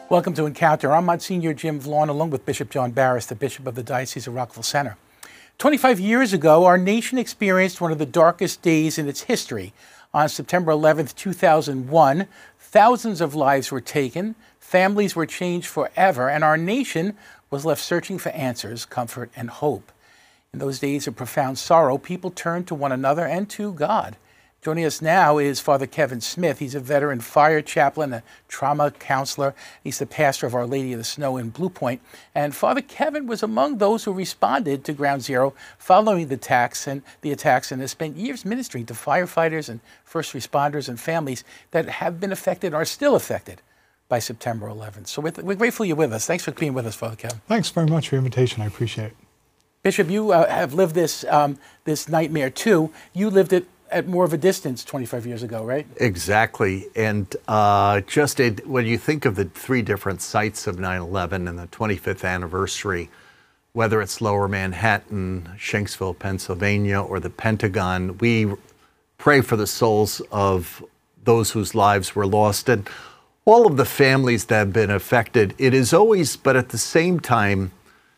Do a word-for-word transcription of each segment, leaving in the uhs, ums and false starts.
Welcome to Encounter. I'm Monsignor Jim Vaughn, along with Bishop John Barris, the Bishop of the Diocese of Rockville Centre. twenty-five years ago, our nation experienced one of the darkest days in its history. On September eleventh, two thousand one, thousands of lives were taken, families were changed forever, and our nation was left searching for answers, comfort, and hope. In those days of profound sorrow, people turned to one another and to God. Joining us now is Father Kevin Smith. He's a veteran fire chaplain, a trauma counselor. He's the pastor of Our Lady of the Snow in Blue Point. And Father Kevin was among those who responded to Ground Zero following the attacks and the attacks and has spent years ministering to firefighters and first responders and families that have been affected or are still affected by September eleventh. So we're, we're grateful you're with us. Thanks for being with us, Father Kevin. Thanks very much for your invitation. I appreciate it. Bishop, you uh, have lived this, um, this nightmare too. You lived it at more of a distance twenty-five years ago, right? Exactly. And uh, just a, when you think of the three different sites of nine eleven and the twenty-fifth anniversary, whether it's Lower Manhattan, Shanksville, Pennsylvania, or the Pentagon, we pray for the souls of those whose lives were lost and all of the families that have been affected. It is always, but at the same time,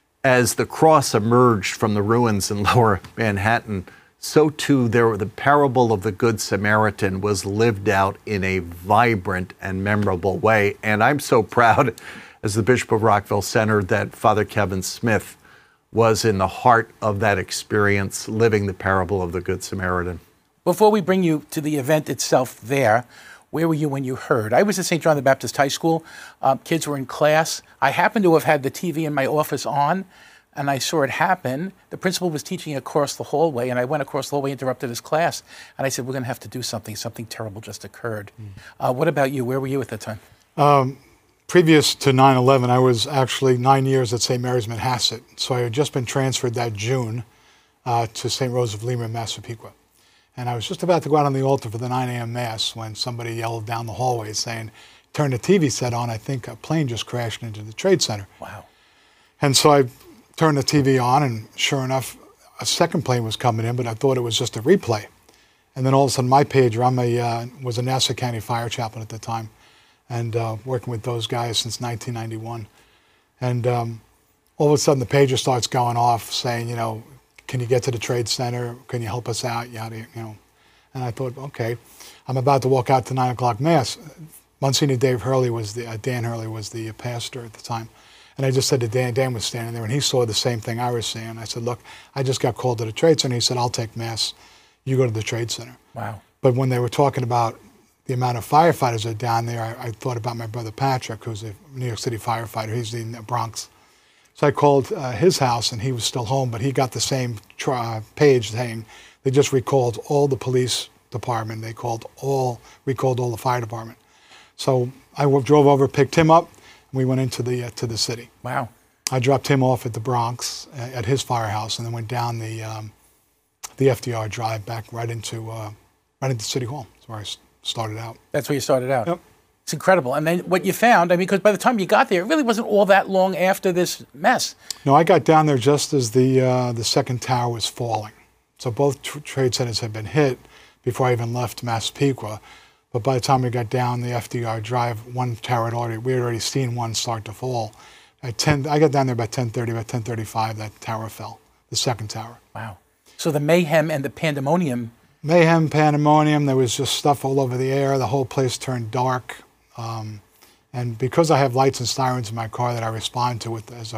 as the cross emerged from the ruins in Lower Manhattan, so too there, the parable of the Good Samaritan was lived out in a vibrant and memorable way. And I'm so proud, as the Bishop of Rockville Centre, that Father Kevin Smith was in the heart of that experience, living the parable of the Good Samaritan. Before we bring you to the event itself there, where were you when you heard? I was at Saint John the Baptist High School. Uh, kids were in class. I happened to have had the T V in my office on, and I saw it happen. The principal was teaching across the hallway, and I went across the hallway, interrupted his class, and I said, we're going to have to do something. Something terrible just occurred. Mm. Uh, what about you? Where were you at that time? Um, previous to nine eleven, I was actually nine years at Saint Mary's Manhasset. So I had just been transferred that June uh, to Saint Rose of Lima in Massapequa. And I was just about to go out on the altar for the nine a m Mass when somebody yelled down the hallway saying, turn the T V set on, I think a plane just crashed into the Trade Center. Wow. And so I turned the T V on, and sure enough, a second plane was coming in, but I thought it was just a replay. And then all of a sudden, my pager, I'm a, uh, was a Nassau County fire chaplain at the time, and uh, working with those guys since nineteen ninety-one. And um, all of a sudden, the pager starts going off saying, you know, can you get to the Trade Center? Can you help us out? Yada, you know. And I thought, okay, I'm about to walk out to nine o'clock Mass. Monsignor Dave Hurley was the, uh, Dan Hurley was the pastor at the time. And I just said to Dan, Dan was standing there, and he saw the same thing I was seeing. I said, look, I just got called to the Trade Center. He said, I'll take Mass. You go to the Trade Center. Wow. But when they were talking about the amount of firefighters that are down there, I, I thought about my brother Patrick, who's a New York City firefighter. He's in the Bronx. So I called uh, his house, and he was still home, but he got the same uh, page saying they just recalled all the police department. They called all, recalled all the fire department. So I drove over, picked him up, and we went into the uh, to the city. Wow. I dropped him off at the Bronx, uh, at his firehouse, and then went down the um, the F D R Drive back right into uh, right into City Hall. That's where I started out. That's where you started out. Yep. It's incredible. And then what you found, I mean, because by the time you got there, it really wasn't all that long after this mess. No, I got down there just as the uh, the second tower was falling. So both tr trade centers had been hit before I even left Massapequa. But by the time we got down the F D R Drive, one tower had already, we had already seen one start to fall. At ten, I got down there by ten thirty, by ten thirty-five, that tower fell, the second tower. Wow. So the mayhem and the pandemonium. Mayhem, pandemonium, there was just stuff all over the air. The whole place turned dark. Um, and because I have lights and sirens in my car that I respond to with as a